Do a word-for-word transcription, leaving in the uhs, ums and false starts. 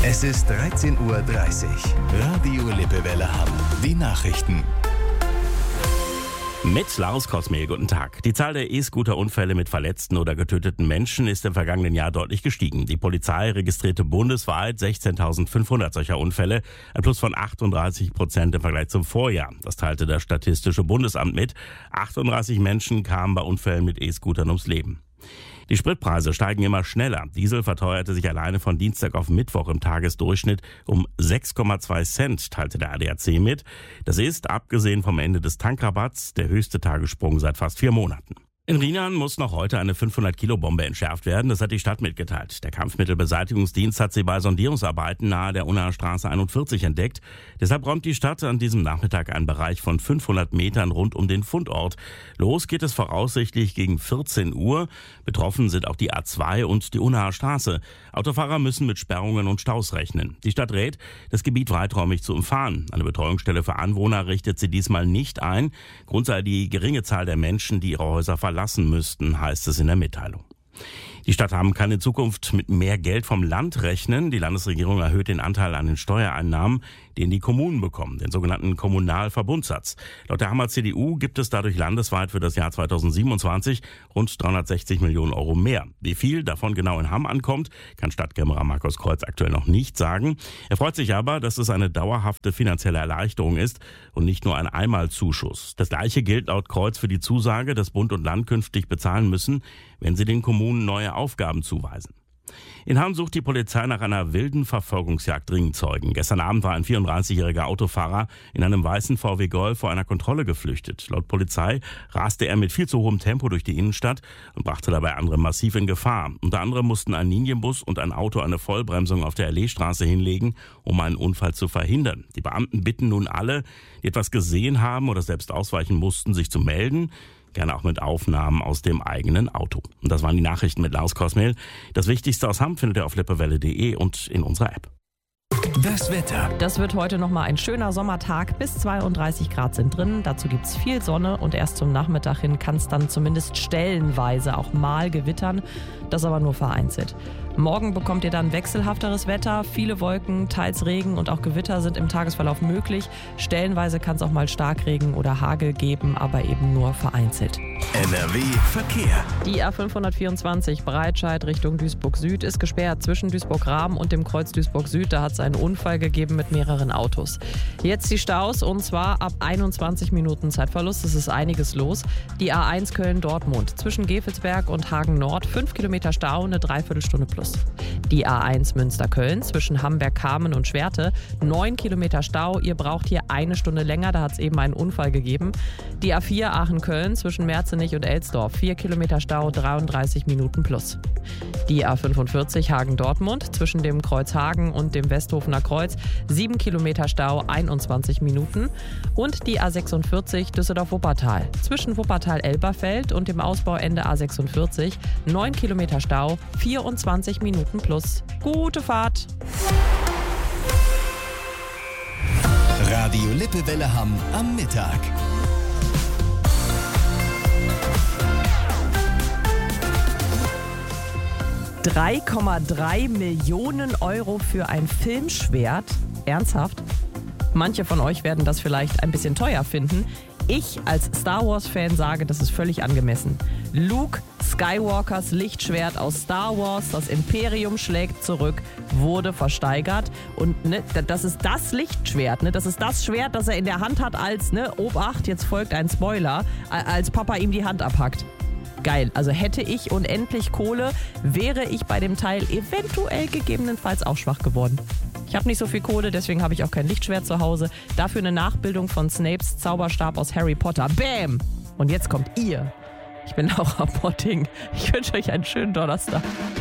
Es ist dreizehn Uhr dreißig. Radio Lippewelle Hamm. Die Nachrichten. Mit Lars Kosmehl, guten Tag. Die Zahl der E-Scooter-Unfälle mit verletzten oder getöteten Menschen ist im vergangenen Jahr deutlich gestiegen. Die Polizei registrierte bundesweit sechzehntausendfünfhundert solcher Unfälle, ein Plus von achtunddreißig Prozent im Vergleich zum Vorjahr. Das teilte das Statistische Bundesamt mit. achtunddreißig Menschen kamen bei Unfällen mit E-Scootern ums Leben. Die Spritpreise steigen immer schneller. Diesel verteuerte sich alleine von Dienstag auf Mittwoch im Tagesdurchschnitt um sechs Komma zwei Cent, teilte der A D A C mit. Das ist, abgesehen vom Ende des Tankrabatts, der höchste Tagessprung seit fast vier Monaten. In Rheinland muss noch heute eine fünfhundert-Kilo-Bombe entschärft werden. Das hat die Stadt mitgeteilt. Der Kampfmittelbeseitigungsdienst hat sie bei Sondierungsarbeiten nahe der Unnaer Straße einundvierzig entdeckt. Deshalb räumt die Stadt an diesem Nachmittag einen Bereich von fünfhundert Metern rund um den Fundort. Los geht es voraussichtlich gegen vierzehn Uhr. Betroffen sind auch die A zwei und die Unnaer Straße. Autofahrer müssen mit Sperrungen und Staus rechnen. Die Stadt rät, das Gebiet weiträumig zu umfahren. Eine Betreuungsstelle für Anwohner richtet sie diesmal nicht ein. Grund sei die geringe Zahl der Menschen, die ihre Häuser verlassen lassen müssten, heißt es in der Mitteilung. Die Stadt Hamm kann in Zukunft mit mehr Geld vom Land rechnen. Die Landesregierung erhöht den Anteil an den Steuereinnahmen, den die Kommunen bekommen, den sogenannten Kommunalverbundsatz. Laut der Hammer C D U gibt es dadurch landesweit für das Jahr zweitausendsiebenundzwanzig rund dreihundertsechzig Millionen Euro mehr. Wie viel davon genau in Hamm ankommt, kann Stadtkämmerer Markus Kreuz aktuell noch nicht sagen. Er freut sich aber, dass es eine dauerhafte finanzielle Erleichterung ist und nicht nur ein Einmalzuschuss. Das Gleiche gilt laut Kreuz für die Zusage, dass Bund und Land künftig bezahlen müssen, wenn sie den Kommunen neue Aufgaben zuweisen. In Hamm sucht die Polizei nach einer wilden Verfolgungsjagd dringend Zeugen. Gestern Abend war ein vierunddreißigjähriger Autofahrer in einem weißen V W Golf vor einer Kontrolle geflüchtet. Laut Polizei raste er mit viel zu hohem Tempo durch die Innenstadt und brachte dabei andere massiv in Gefahr. Unter anderem mussten ein Linienbus und ein Auto eine Vollbremsung auf der Alleestraße hinlegen, um einen Unfall zu verhindern. Die Beamten bitten nun alle, die etwas gesehen haben oder selbst ausweichen mussten, sich zu melden. Gerne auch mit Aufnahmen aus dem eigenen Auto. Und das waren die Nachrichten mit Lars Kosmehl. Das Wichtigste aus Hamm findet ihr auf lippewelle punkt de und in unserer App. Das Wetter. Das wird heute nochmal ein schöner Sommertag. Bis zweiunddreißig Grad sind drin. Dazu gibt es viel Sonne und erst zum Nachmittag hin kann es dann zumindest stellenweise auch mal gewittern. Das aber nur vereinzelt. Morgen bekommt ihr dann wechselhafteres Wetter. Viele Wolken, teils Regen und auch Gewitter sind im Tagesverlauf möglich. Stellenweise kann es auch mal Starkregen oder Hagel geben, aber eben nur vereinzelt. N R W Verkehr. Die A fünfhundertvierundzwanzig Breitscheid Richtung Duisburg Süd ist gesperrt zwischen Duisburg-Rahm und dem Kreuz Duisburg Süd. Da hat es einen Unfall gegeben mit mehreren Autos. Jetzt die Staus und zwar ab einundzwanzig Minuten Zeitverlust. Es ist einiges los. Die A eins Köln-Dortmund zwischen Gevelsberg und Hagen Nord. fünf Kilometer Stau, eine Dreiviertelstunde plus. Die A eins Münster-Köln zwischen Hamberg-Kamen und Schwerte. neun Kilometer Stau. Ihr braucht hier eine Stunde länger. Da hat es eben einen Unfall gegeben. Die A vier Aachen-Köln zwischen Merzenich und Elsdorf. vier Kilometer Stau, dreiunddreißig Minuten plus. Die A fünfundvierzig Hagen-Dortmund zwischen dem Kreuz Hagen und dem Westhofener Kreuz. sieben Kilometer Stau, einundzwanzig Minuten. Und die A sechsundvierzig Düsseldorf-Wuppertal zwischen Wuppertal-Elberfeld und dem Ausbauende A sechsundvierzig. neun Kilometer Stau, vierundzwanzig Minuten plus. Gute Fahrt! Radio Lippewelle Hamm am Mittag. drei Komma drei Millionen Euro für ein Filmschwert? Ernsthaft? Manche von euch werden das vielleicht ein bisschen teuer finden. Ich als Star Wars-Fan sage, das ist völlig angemessen. Luke Skywalkers Lichtschwert aus Star Wars, das Imperium schlägt zurück, wurde versteigert. Und ne, das ist das Lichtschwert, ne? Das ist das Schwert, das er in der Hand hat als, ne, Obacht, jetzt folgt ein Spoiler, als Papa ihm die Hand abhackt. Geil, also hätte ich unendlich Kohle, wäre ich bei dem Teil eventuell gegebenenfalls auch schwach geworden. Ich habe nicht so viel Kohle, deswegen habe ich auch kein Lichtschwert zu Hause. Dafür eine Nachbildung von Snapes Zauberstab aus Harry Potter. Bam! Und jetzt kommt ihr. Ich bin Laura Potting. Ich wünsche euch einen schönen Donnerstag.